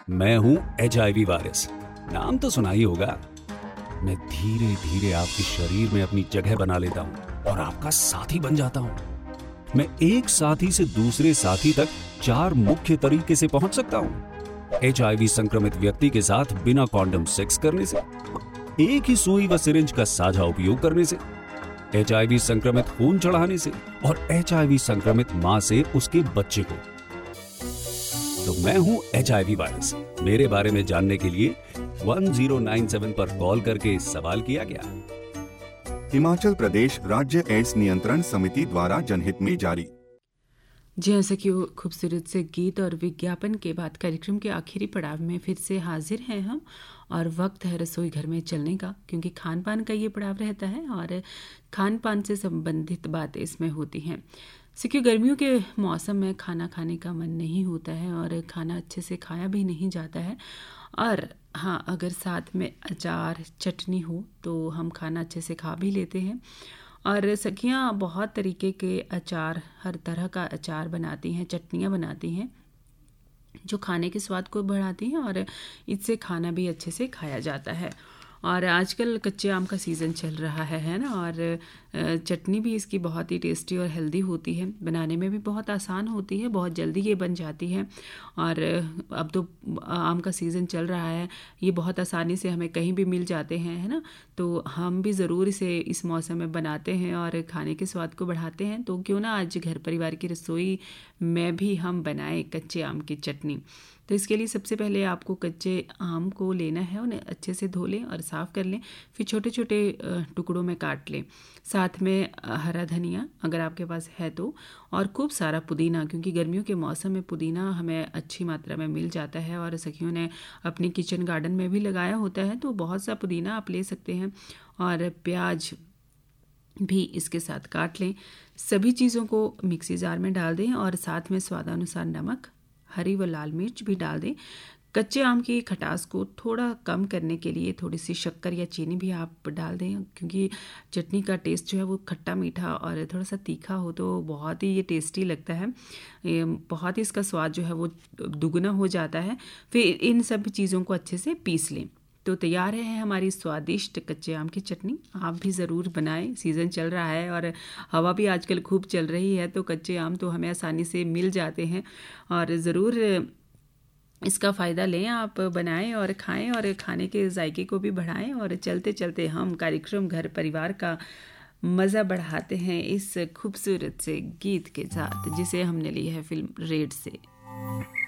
मैं हूं HIV virus, नाम तो सुना ही होगा। मैं धीरे धीरे आपके शरीर में अपनी जगह बना लेता हूं और आपका साथी बन जाता हूं। मैं एक साथी से दूसरे साथी तक 4 मुख्य तरीके से पहुंच सकता हूं। HIV संक्रमित व्यक्ति के साथ बिना कॉन्डम सेक्स करने से, एक ही सुई व सिरिंज का साझा उपयोग करने से, HIV संक्रमित खून चढ़ाने से और HIV संक्रमित मां से उसके बच्चे को। तो मैं हूं HIV वायरस। मेरे बारे में जानने के लिए 1097 पर कॉल करके सवाल किया गया। हिमाचल प्रदेश राज्य एड्स नियंत्रण समिति द्वारा जनहित में जारी। जी हाँ सखियों, खूबसूरत से गीत और विज्ञापन के बाद कार्यक्रम के आखिरी पड़ाव में फिर से हाजिर हैं हम, और वक्त है रसोई घर में चलने का, क्योंकि खान पान का ये पड़ाव रहता है और खान पान से संबंधित बातें इसमें होती हैं। सखियों, गर्मियों के मौसम में खाना खाने का मन नहीं होता है और खाना अच्छे से खाया भी नहीं जाता है, और हाँ, अगर साथ में अचार चटनी हो तो हम खाना अच्छे से खा भी लेते हैं। और सखियाँ बहुत तरीके के अचार, हर तरह का अचार बनाती हैं, चटनियाँ बनाती हैं जो खाने के स्वाद को बढ़ाती हैं और इससे खाना भी अच्छे से खाया जाता है। और आजकल कच्चे आम का सीज़न चल रहा है ना, और चटनी भी इसकी बहुत ही टेस्टी और हेल्दी होती है, बनाने में भी बहुत आसान होती है, बहुत जल्दी ये बन जाती है। और अब तो आम का सीज़न चल रहा है, ये बहुत आसानी से हमें कहीं भी मिल जाते हैं, है ना, तो हम भी ज़रूर इसे इस मौसम में बनाते हैं और खाने के स्वाद को बढ़ाते हैं। तो क्यों ना आज घर परिवार की रसोई में भी हम बनाएं कच्चे आम की चटनी। तो इसके लिए सबसे पहले आपको कच्चे आम को लेना है, उन्हें अच्छे से धो लें और साफ़ कर लें, फिर छोटे छोटे टुकड़ों में काट लें। साथ में हरा धनिया अगर आपके पास है तो, और खूब सारा पुदीना, क्योंकि गर्मियों के मौसम में पुदीना हमें अच्छी मात्रा में मिल जाता है और सखियों ने अपनी किचन गार्डन में भी लगाया होता है, तो बहुत सा पुदीना आप ले सकते हैं। और प्याज भी इसके साथ काट लें। सभी चीज़ों को मिक्सी जार में डाल दें और साथ में स्वादानुसार नमक, हरी व लाल मिर्च भी डाल दें। कच्चे आम की खटास को थोड़ा कम करने के लिए थोड़ी सी शक्कर या चीनी भी आप डाल दें, क्योंकि चटनी का टेस्ट जो है वो खट्टा मीठा और थोड़ा सा तीखा हो तो बहुत ही ये टेस्टी लगता है, बहुत ही इसका स्वाद जो है वो दुगना हो जाता है। फिर इन सब चीज़ों को अच्छे से पीस लें। तो तैयार है हमारी स्वादिष्ट कच्चे आम की चटनी। आप भी ज़रूर बनाएं, सीज़न चल रहा है और हवा भी आजकल खूब चल रही है, तो कच्चे आम तो हमें आसानी से मिल जाते हैं और ज़रूर इसका फ़ायदा लें, आप बनाएं और खाएं और खाने के जायके को भी बढ़ाएं। और चलते चलते हम कार्यक्रम घर परिवार का मज़ा बढ़ाते हैं इस खूबसूरत से गीत के साथ, जिसे हमने ली है फिल्म रेड से।